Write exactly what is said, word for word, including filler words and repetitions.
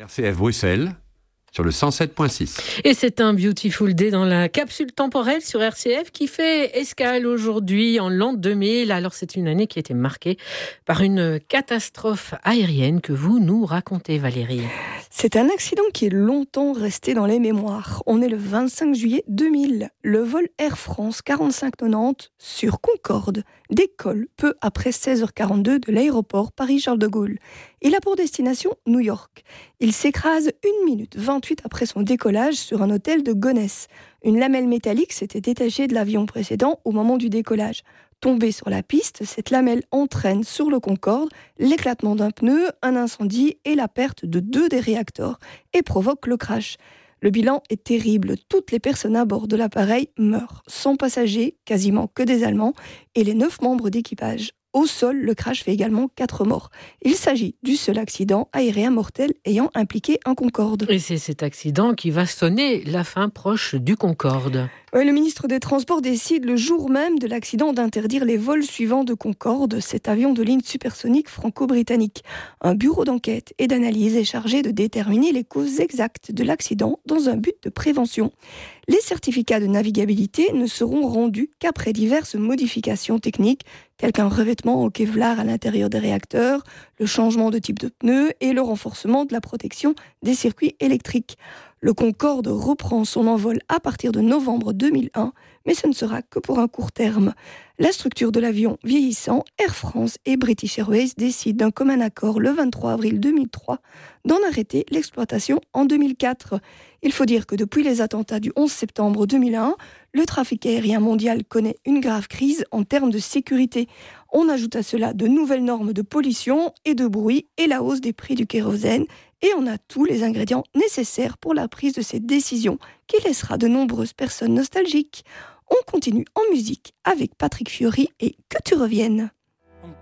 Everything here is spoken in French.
R C F Bruxelles, sur le cent sept virgule six. Et c'est un Beautiful Day dans la capsule temporelle sur R C F qui fait escale aujourd'hui en l'an deux mille. Alors c'est une année qui a été marquée par une catastrophe aérienne que vous nous racontez, Valérie. C'est un accident qui est longtemps resté dans les mémoires. On est le vingt-cinq juillet deux mille. Le vol Air France quarante-cinq quatre-vingt-dix sur Concorde décolle peu après seize heures quarante-deux de l'aéroport Paris-Charles de Gaulle. Il a pour destination New York. Il s'écrase une minute vingt-huit après son décollage sur un hôtel de Gonesse. Une lamelle métallique s'était détachée de l'avion précédent au moment du décollage. Tombée sur la piste, cette lamelle entraîne sur le Concorde l'éclatement d'un pneu, un incendie et la perte de deux des réacteurs et provoque le crash. Le bilan est terrible. Toutes les personnes à bord de l'appareil meurent, sans passagers, quasiment que des Allemands, et les neuf membres d'équipage. Au sol, le crash fait également quatre morts. Il s'agit du seul accident aérien mortel ayant impliqué un Concorde. Et c'est cet accident qui va sonner la fin proche du Concorde. Oui, le ministre des Transports décide le jour même de l'accident d'interdire les vols suivants de Concorde, cet avion de ligne supersonique franco-britannique. Un bureau d'enquête et d'analyse est chargé de déterminer les causes exactes de l'accident dans un but de prévention. Les certificats de navigabilité ne seront rendus qu'après diverses modifications techniques, telles qu'un revêtement au Kevlar à l'intérieur des réacteurs, le changement de type de pneus et le renforcement de la protection des circuits électriques. Le Concorde reprend son envol à partir de novembre deux mille un, mais ce ne sera que pour un court terme. La structure de l'avion vieillissant, Air France et British Airways décident d'un commun accord le vingt-trois avril deux mille trois d'en arrêter l'exploitation en deux mille quatre. Il faut dire que depuis les attentats du onze septembre deux mille un, le trafic aérien mondial connaît une grave crise en termes de sécurité. On ajoute à cela de nouvelles normes de pollution et de bruit et la hausse des prix du kérosène. Et on a tous les ingrédients nécessaires pour la prise de cette décision qui laissera de nombreuses personnes nostalgiques. On continue en musique avec Patrick Fiori et Que tu reviennes.